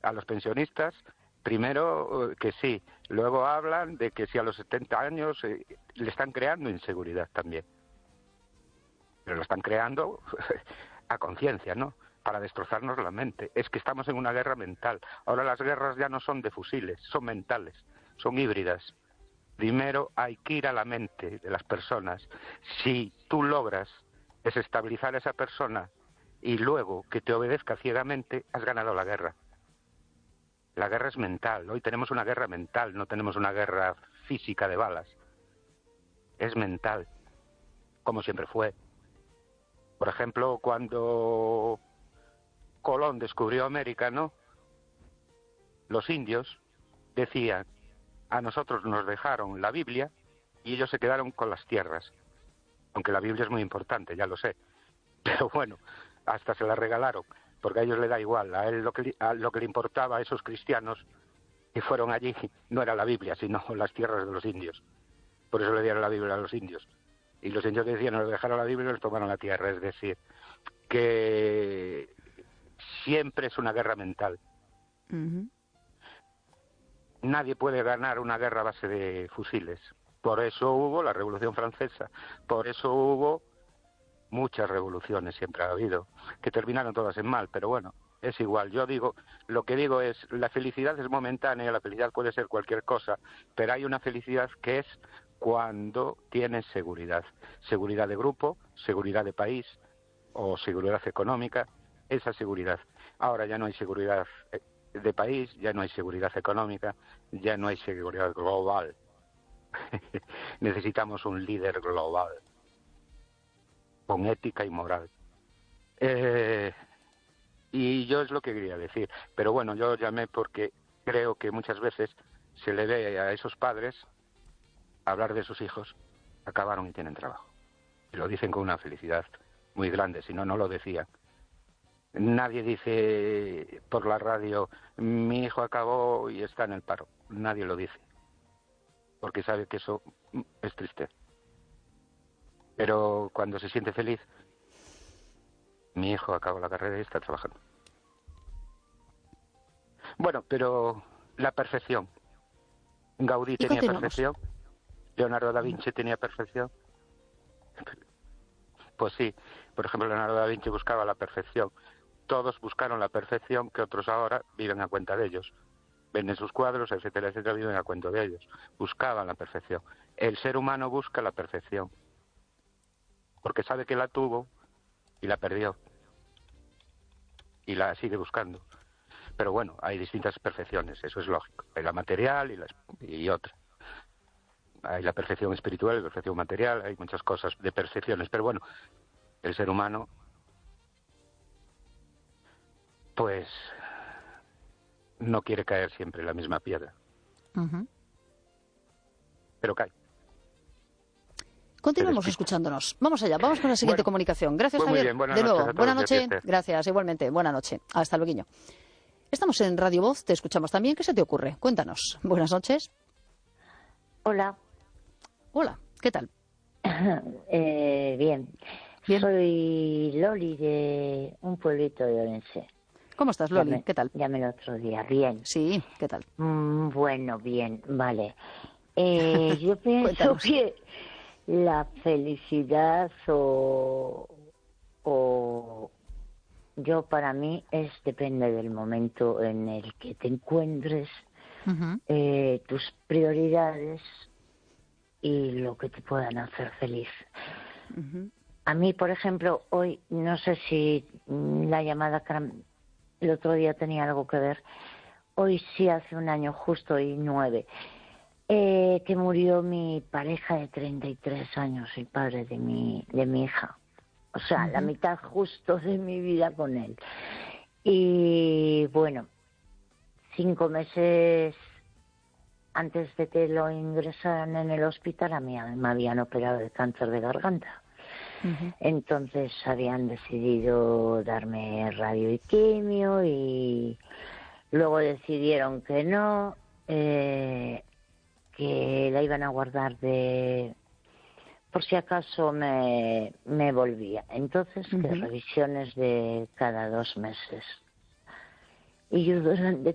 a los pensionistas, primero que sí, luego hablan de que si a los 70 años le están creando inseguridad también. Pero lo están creando a conciencia, ¿no? Para destrozarnos la mente. Es que estamos en una guerra mental. Ahora las guerras ya no son de fusiles, son mentales, son híbridas. Primero hay que ir a la mente de las personas. Si tú logras desestabilizar a esa persona y luego que te obedezca ciegamente, has ganado la guerra. La guerra es mental. Hoy tenemos una guerra mental, no tenemos una guerra física de balas. Es mental, como siempre fue. Por ejemplo, cuando Colón descubrió América, ¿no? Los indios decían, a nosotros nos dejaron la Biblia y ellos se quedaron con las tierras. Aunque la Biblia es muy importante, ya lo sé. Pero bueno, hasta se la regalaron, porque a ellos le da igual. A él lo que le importaba a esos cristianos que fueron allí no era la Biblia, sino las tierras de los indios. Por eso le dieron la Biblia a los indios. Y los indios decían, nos dejaron la Biblia y nos tomaron la tierra. Es decir, que siempre es una guerra mental. Uh-huh. Nadie puede ganar una guerra a base de fusiles. Por eso hubo la Revolución Francesa. Por eso hubo muchas revoluciones, siempre ha habido, que terminaron todas en mal. Pero bueno, es igual. Yo digo, lo que digo es, la felicidad es momentánea, la felicidad puede ser cualquier cosa, pero hay una felicidad que es cuando tienes seguridad. Seguridad de grupo, seguridad de país o seguridad económica, esa seguridad. Ahora ya no hay seguridad de país, ya no hay seguridad económica, ya no hay seguridad global. Necesitamos un líder global, con ética y moral. Y yo es lo que quería decir. Pero bueno, yo llamé porque creo que muchas veces se le ve a esos padres hablar de sus hijos, acabaron y tienen trabajo. Y lo dicen con una felicidad muy grande, si no, no lo decían. Nadie dice por la radio, mi hijo acabó y está en el paro. Nadie lo dice, porque sabe que eso es triste. Pero cuando se siente feliz, mi hijo acabó la carrera y está trabajando. Bueno, pero la perfección. Gaudí tenía perfección. Leonardo da Vinci tenía perfección. Pues sí, por ejemplo, Leonardo da Vinci buscaba la perfección. Todos buscaron la perfección que otros ahora viven a cuenta de ellos. Venden sus cuadros, etcétera, etcétera, viven a cuenta de ellos. Buscaban la perfección. El ser humano busca la perfección, porque sabe que la tuvo y la perdió. Y la sigue buscando. Pero bueno, hay distintas perfecciones, eso es lógico. Hay la material y otra. Hay la perfección espiritual, la perfección material, hay muchas cosas de percepciones. Pero bueno, el ser humano, pues, no quiere caer siempre en la misma piedra. Uh-huh. Pero cae. Continuamos escuchándonos. Vamos allá, vamos con la siguiente comunicación. Gracias, pues Javier. Muy bien, buenas de nuevo, noches a todos, buenas noches. Gracias, igualmente. Buenas noches. Hasta luego. Estamos en Radio Voz, te escuchamos también. ¿Qué se te ocurre? Cuéntanos. Buenas noches. Hola. Hola, ¿qué tal? Bien. Soy Loli de un pueblito de Orense. ¿Cómo estás, Loli? ¿Qué tal? Llamé el otro día. Bien. Sí, ¿qué tal? Bueno, bien, vale. Yo pienso que la felicidad o yo para mí depende del momento en el que te encuentres, uh-huh. Tus prioridades y lo que te puedan hacer feliz. Uh-huh. A mí, por ejemplo, hoy, no sé si la llamada el otro día tenía algo que ver, hoy sí hace un año justo y 9, que murió mi pareja de 33 años, el padre de mi hija. O sea, la mitad justo de mi vida con él. Y bueno, 5 meses antes de que lo ingresaran en el hospital, a mí me habían operado de cáncer de garganta. Uh-huh. Entonces habían decidido darme radio y quimio y luego decidieron que no, que la iban a guardar por si acaso me volvía. Entonces, que revisiones de cada 2 meses. Y yo durante